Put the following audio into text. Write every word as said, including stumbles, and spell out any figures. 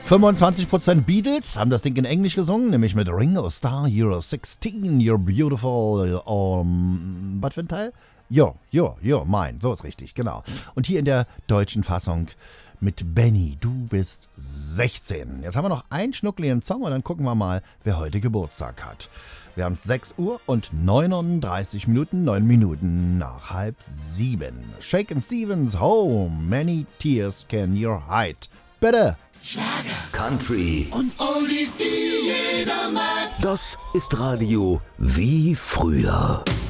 fünfundzwanzig Prozent Beatles haben das Ding in Englisch gesungen, nämlich mit Ringo Starr, You're sixteen, You're beautiful, um, was für ein Teil? Jo, jo, jo, mein, so ist richtig, genau. Und hier in der deutschen Fassung mit Benny, du bist sechzehn. Jetzt haben wir noch einen schnuckligen Song und dann gucken wir mal, wer heute Geburtstag hat. Wir haben sechs Uhr und neununddreißig Minuten, neun Minuten nach halb sieben. Shakin' Stevens, Home, many tears can you hide. Bitte. Schlager, Country und Oldies, die jeder mag. Das ist Radio wie früher.